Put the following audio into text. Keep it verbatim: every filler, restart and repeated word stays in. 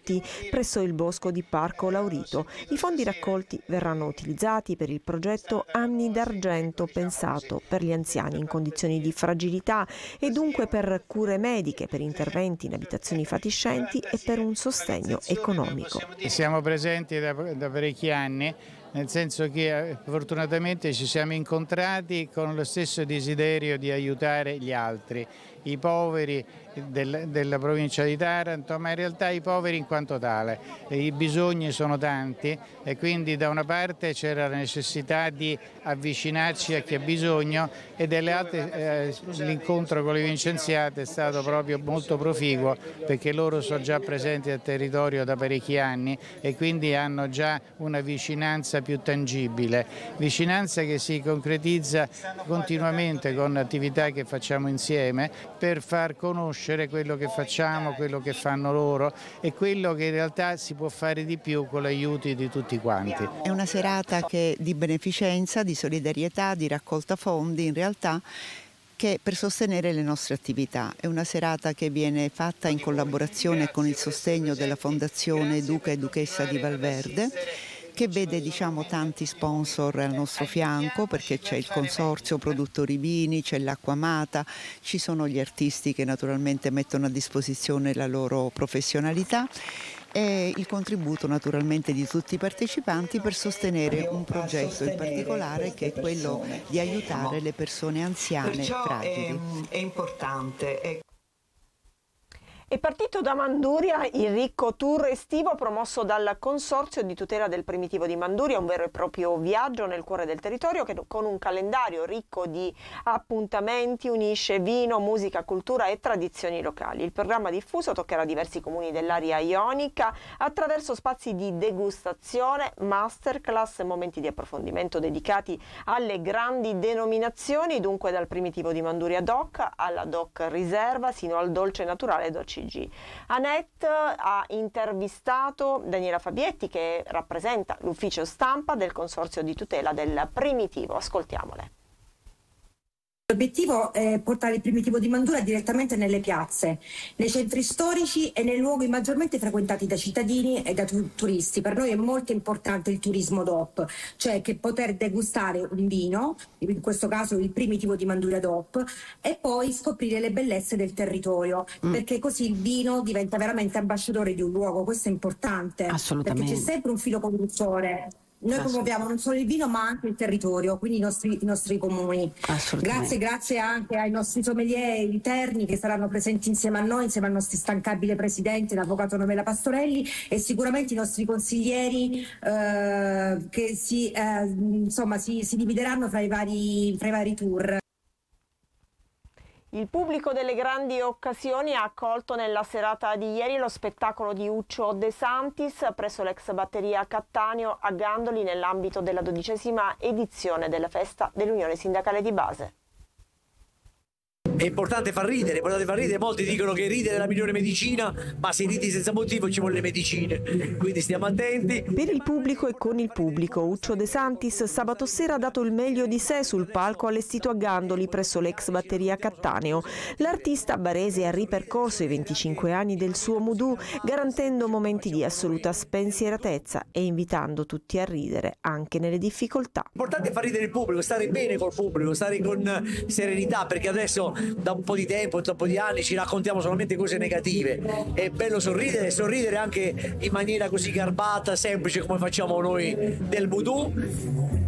adulti presso il bosco di Parco Laurito. I fondi raccolti verranno utilizzati per il progetto Anni d'Argento, pensato per gli anziani in condizioni di fragilità e dunque per cure mediche, per interventi in abitazioni fatiscenti e per un sostegno economico. Siamo presenti da, da parecchi anni, nel senso che fortunatamente ci siamo incontrati con lo stesso desiderio di aiutare gli altri, i poveri del, della provincia di Taranto, ma in realtà i poveri in quanto tale. I bisogni sono tanti e quindi da una parte c'era la necessità di avvicinarci a chi ha bisogno e delle altre eh, l'incontro con le Vincenziate è stato proprio molto proficuo, perché loro sono già presenti al territorio da parecchi anni e quindi hanno già una vicinanza più tangibile, vicinanza che si concretizza continuamente con attività che facciamo insieme per far conoscere quello che facciamo, quello che fanno loro e quello che in realtà si può fare di più con l'aiuto di tutti quanti. È una serata che di beneficenza, di solidarietà, di raccolta fondi in realtà, che per sostenere le nostre attività. È una serata che viene fatta in collaborazione con il sostegno della Fondazione Duca e Duchessa di Valverde, che vede diciamo tanti sponsor al nostro fianco, perché c'è il consorzio produttori vini, c'è l'Acqua Amata, ci sono gli artisti che naturalmente mettono a disposizione la loro professionalità e il contributo naturalmente di tutti i partecipanti per sostenere un progetto in particolare che è quello di aiutare le persone anziane fragili. È importante. È partito da Manduria il ricco tour estivo promosso dal Consorzio di tutela del primitivo di Manduria, un vero e proprio viaggio nel cuore del territorio che con un calendario ricco di appuntamenti unisce vino, musica, cultura e tradizioni locali. Il programma diffuso toccherà diversi comuni dell'area ionica attraverso spazi di degustazione, masterclass e momenti di approfondimento dedicati alle grandi denominazioni, dunque dal primitivo di Manduria DOC alla DOC Riserva sino al dolce naturale DOC. Annette ha intervistato Daniela Fabietti, che rappresenta l'ufficio stampa del Consorzio di tutela del primitivo. Ascoltiamole. L'obiettivo è portare il primitivo di Manduria direttamente nelle piazze, nei centri storici e nei luoghi maggiormente frequentati da cittadini e da tu- turisti. Per noi è molto importante il turismo D O P, cioè che poter degustare un vino, in questo caso il primitivo di Manduria D O P, e poi scoprire le bellezze del territorio, mm. perché così il vino diventa veramente ambasciatore di un luogo. Questo è importante, assolutamente, perché c'è sempre un filo conduttore. Noi promuoviamo non solo il vino ma anche il territorio, quindi i nostri, i nostri comuni. Grazie, grazie anche ai nostri sommelier interni che saranno presenti insieme a noi, insieme al nostro instancabile presidente, l'avvocato Novella Pastorelli, e sicuramente i nostri consiglieri eh, che si, eh, insomma, si, si divideranno fra i vari, fra i vari tour. Il pubblico delle grandi occasioni ha accolto nella serata di ieri lo spettacolo di Uccio De Santis presso l'ex batteria Cattaneo a Gandoli nell'ambito della dodicesima edizione della festa dell'Unione Sindacale di Base. È importante far ridere, è importante far ridere, molti dicono che ridere è la migliore medicina, ma se ridi senza motivo ci vogliono le medicine, quindi stiamo attenti. Per il pubblico e con il pubblico, Uccio De Santis sabato sera ha dato il meglio di sé sul palco allestito a Gandoli presso l'ex batteria Cattaneo. L'artista barese ha ripercorso i venticinque anni del suo Moodoo, garantendo momenti di assoluta spensieratezza e invitando tutti a ridere anche nelle difficoltà. L'importante è far ridere il pubblico, stare bene col pubblico, stare con serenità, perché adesso da un po' di tempo, da un po' di anni ci raccontiamo solamente cose negative. È bello sorridere, sorridere anche in maniera così garbata, semplice come facciamo noi del Voodoo.